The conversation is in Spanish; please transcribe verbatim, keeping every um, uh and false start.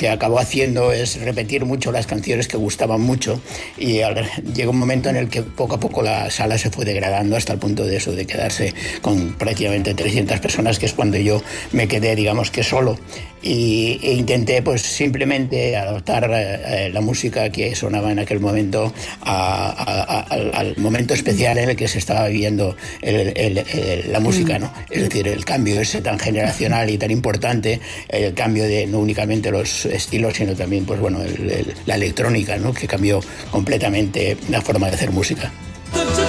que acabó haciendo es repetir mucho las canciones que gustaban mucho, y al, llegó un momento en el que poco a poco la sala se fue degradando hasta el punto de eso, de quedarse con prácticamente trescientas personas, que es cuando yo me quedé, digamos que solo, y, e intenté pues simplemente adaptar eh, la música que sonaba en aquel momento a, a, a, al, al momento especial en el que se estaba viviendo el, el, el, la música, ¿no? Es decir, el cambio ese tan generacional y tan importante, el cambio de no únicamente los estilos, sino también pues bueno, el, el, la electrónica, ¿no? Que cambió completamente la forma de hacer música.